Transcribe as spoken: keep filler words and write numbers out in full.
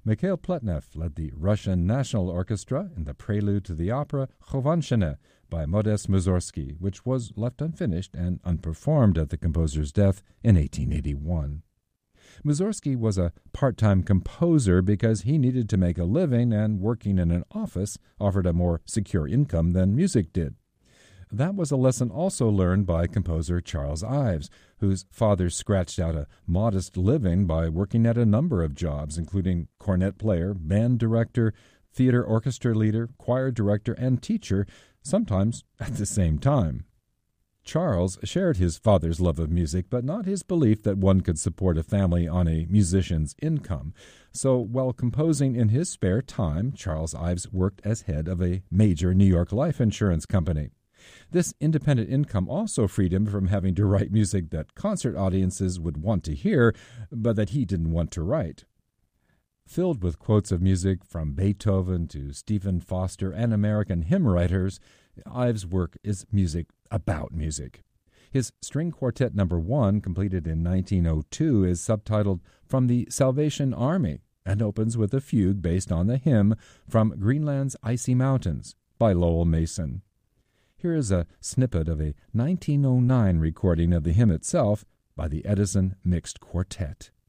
Mikhail Pletnev led the Russian National Orchestra in the prelude to the opera Khovanshchina by Modest Mussorgsky, which was left unfinished and unperformed at the composer's death in eighteen eighty-one. Mussorgsky was a part-time composer because he needed to make a living, and working in an office offered a more secure income than music did. That was a lesson also learned by composer Charles Ives, whose father scratched out a modest living by working at a number of jobs, including cornet player, band director, theater orchestra leader, choir director, and teacher, sometimes at the same time. Charles shared his father's love of music, but not his belief that one could support a family on a musician's income. So while composing in his spare time, Charles Ives worked as head of a major New York life insurance company. This independent income also freed him from having to write music that concert audiences would want to hear, but that he didn't want to write. Filled with quotes of music from Beethoven to Stephen Foster and American hymn writers, Ives' work is music about music. His String Quartet Number One, completed in nineteen oh two, is subtitled From the Salvation Army and opens with a fugue based on the hymn From Greenland's Icy Mountains by Lowell Mason. Here is a snippet of a nineteen oh nine recording of the hymn itself by the Edison Mixed Quartet.